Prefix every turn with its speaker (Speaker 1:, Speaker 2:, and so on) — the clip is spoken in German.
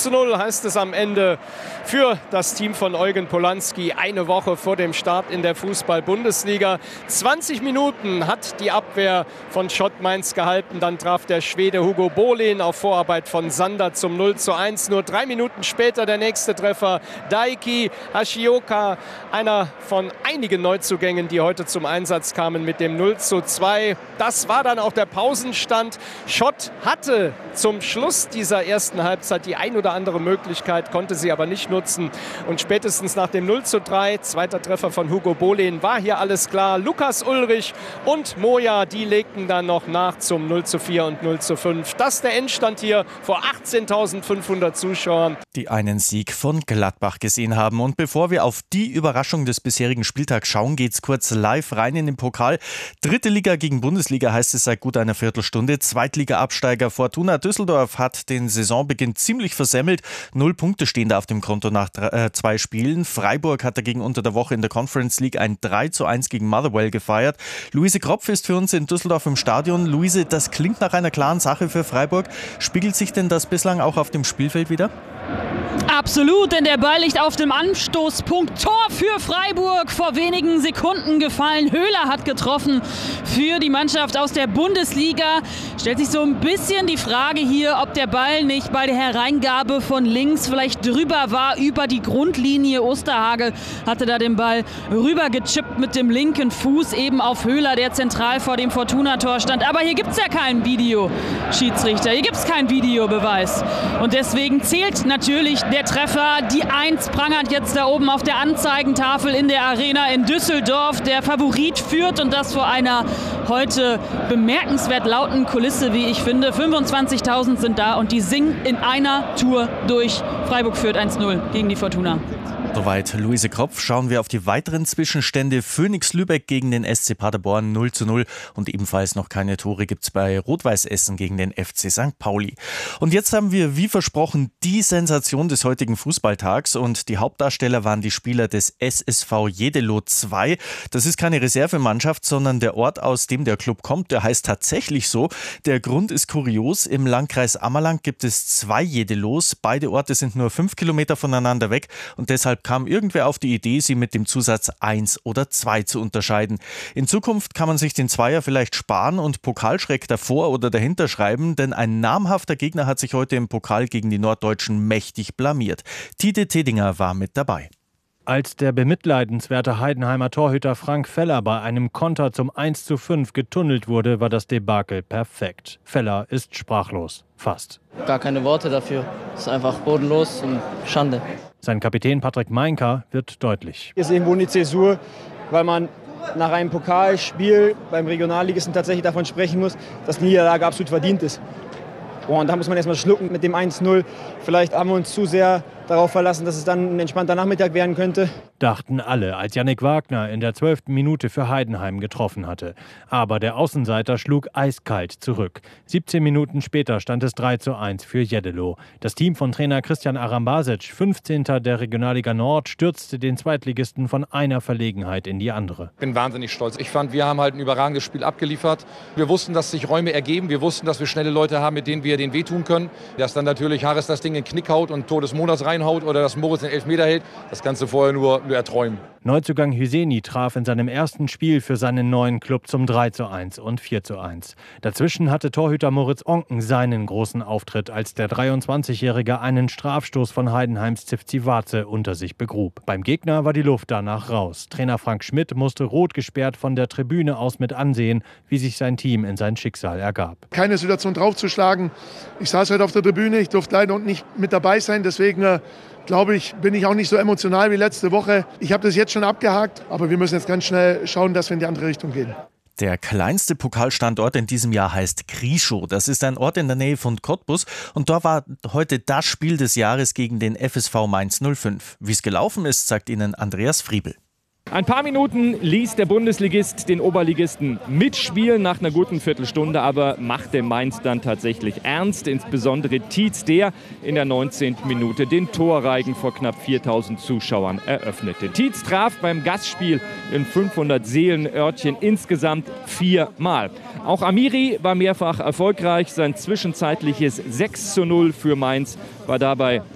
Speaker 1: 0:0 heißt es am Ende für das Team von Eugen Polanski. Eine Woche vor dem Start in der Fußball-Bundesliga. 20 Minuten hat die Abwehr von Schott Mainz gehalten. Dann traf der Schwede Hugo Bolin auf Vorarbeit von Sander zum 0:1. Nur 3 Minuten später der nächste Treffer. Daiki Hashioka, einer von einigen Neuzugängen, die heute zum Einsatz kamen mit dem 0:2. Das war dann auch der Pausenstand. Schott hatte zum Schluss dieser ersten Halbzeit die ein oder andere Möglichkeit, konnte sie aber nicht nutzen. Und spätestens nach dem 0:3, zweiter Treffer von Hugo Bolin, war hier alles klar. Lukas Ullrich und Moja, die legten dann noch nach zum 0:4 und 0:5. Das ist der Endstand hier vor 18.500 Zuschauern.
Speaker 2: Die einen Sieg von Gladbach gesehen haben. Und bevor wir auf die Überraschung des bisherigen Spieltags schauen, geht's kurz live rein in den Pokal. Dritte Liga gegen Bundesliga heißt es seit gut einer Viertelstunde. Zweitliga-Absteiger Fortuna Düsseldorf hat den Saisonbeginn ziemlich versemmelt. 0 Punkte stehen da auf dem Konto nach 2 Spielen. Freiburg hat dagegen unter der Woche in der Conference League ein 3:1 gegen Motherwell gefeiert. Luise Kropf ist für uns in Düsseldorf im Stadion. Luise, das klingt nach einer klaren Sache für Freiburg. Spiegelt sich denn das bislang auch auf dem Spielfeld wieder?
Speaker 3: Absolut, denn der Ball liegt auf dem Anstoßpunkt. Tor für Freiburg, vor wenigen Sekunden gefallen. Höhler hat getroffen für die Mannschaft aus der Bundesliga. Stellt sich so ein bisschen die Frage hier, ob der Ball nicht bei der Hereingabe von links vielleicht drüber war, über die Grundlinie. Osterhage hatte da den Ball rübergechippt mit dem linken Fuß eben auf Höhler, der zentral vor dem Fortuna-Tor stand. Aber hier gibt es ja keinen Videoschiedsrichter, hier gibt es keinen Videobeweis. Und deswegen zählt natürlich der Treffer. Die 1 prangert jetzt da oben auf der Anzeigentafel in der Arena in Düsseldorf. Der Favorit führt und das vor einer heute bemerkenswert lauten Kulisse, wie ich finde. 25.000 sind da und die singen in einer Tour durch. Freiburg führt 1:0 gegen die Fortuna.
Speaker 2: Soweit Luise Kropf. Schauen wir auf die weiteren Zwischenstände. Phoenix Lübeck gegen den SC Paderborn 0:0 und ebenfalls noch keine Tore gibt es bei Rot-Weiß Essen gegen den FC St. Pauli. Und jetzt haben wir, wie versprochen, die Sensation des heutigen Fußballtags und die Hauptdarsteller waren die Spieler des SSV Jedelo 2. Das ist keine Reservemannschaft, sondern der Ort, aus dem der Club kommt, der heißt tatsächlich so. Der Grund ist kurios. Im Landkreis Ammerland gibt es 2 Jedelos. Beide Orte sind nur 5 Kilometer voneinander weg und deshalb kam irgendwer auf die Idee, sie mit dem Zusatz 1 oder 2 zu unterscheiden. In Zukunft kann man sich den Zweier vielleicht sparen und Pokalschreck davor oder dahinter schreiben, denn ein namhafter Gegner hat sich heute im Pokal gegen die Norddeutschen mächtig blamiert. Tite Tedinger war mit dabei.
Speaker 4: Als der bemitleidenswerte Heidenheimer Torhüter Frank Feller bei einem Konter zum 1:5 getunnelt wurde, war das Debakel perfekt. Feller ist sprachlos. Fast.
Speaker 5: Gar keine Worte dafür. Es ist einfach bodenlos und Schande.
Speaker 4: Sein Kapitän Patrick Meinka wird deutlich.
Speaker 6: Ist irgendwo eine Zäsur, weil man nach einem Pokalspiel beim Regionalligisten tatsächlich davon sprechen muss, dass die Niederlage absolut verdient ist. Und da muss man erstmal schlucken mit dem 1:0. Vielleicht haben wir uns zu sehr darauf verlassen, dass es dann ein entspannter Nachmittag werden könnte.
Speaker 4: Dachten alle, als Yannick Wagner in der 12. Minute für Heidenheim getroffen hatte. Aber der Außenseiter schlug eiskalt zurück. 17 Minuten später stand es 3:1 für Jedelo. Das Team von Trainer Christian Arambasic, 15. der Regionalliga Nord, stürzte den Zweitligisten von einer Verlegenheit in die andere.
Speaker 7: Ich bin wahnsinnig stolz. Ich fand, wir haben halt ein überragendes Spiel abgeliefert. Wir wussten, dass sich Räume ergeben. Wir wussten, dass wir schnelle Leute haben, mit denen wir denen wehtun können. Dass dann natürlich Harris das Ding in den Knick haut und Tor des Monats reinhaut oder dass Moritz den Elfmeter hält, das kannst du vorher nur erträumen.
Speaker 4: Neuzugang Hüseni traf in seinem ersten Spiel für seinen neuen Club zum 3:1 und 4:1. Dazwischen hatte Torhüter Moritz Onken seinen großen Auftritt, als der 23-Jährige einen Strafstoß von Heidenheims Tsivzivaze unter sich begrub. Beim Gegner war die Luft danach raus. Trainer Frank Schmidt musste rot gesperrt von der Tribüne aus mit ansehen, wie sich sein Team in sein Schicksal ergab.
Speaker 8: Keine Situation draufzuschlagen. Ich saß heute auf der Tribüne, ich durfte leider nicht mit dabei sein, deswegen glaube ich, bin ich auch nicht so emotional wie letzte Woche. Ich habe das jetzt schon abgehakt, aber wir müssen jetzt ganz schnell schauen, dass wir in die andere Richtung gehen.
Speaker 2: Der kleinste Pokalstandort in diesem Jahr heißt Krieschow. Das ist ein Ort in der Nähe von Cottbus und dort war heute das Spiel des Jahres gegen den FSV Mainz 05. Wie es gelaufen ist, sagt Ihnen Andreas Friebel.
Speaker 9: Ein paar Minuten ließ der Bundesligist den Oberligisten mitspielen nach einer guten Viertelstunde, aber machte Mainz dann tatsächlich ernst. Insbesondere Tietz, der in der 19. Minute den Torreigen vor knapp 4.000 Zuschauern eröffnete. Tietz traf beim Gastspiel in 500-Seelen-Örtchen insgesamt 4-mal. Auch Amiri war mehrfach erfolgreich. Sein zwischenzeitliches 6:0 für Mainz war dabei